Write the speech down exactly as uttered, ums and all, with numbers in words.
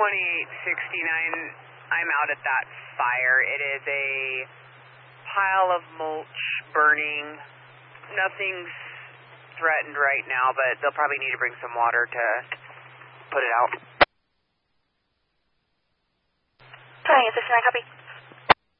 twenty-eight sixty-nine, I'm out at that fire. It is a pile of mulch burning. Nothing's threatened right now, but they'll probably need to bring some water to put it out. twenty-eight sixty-nine, copy.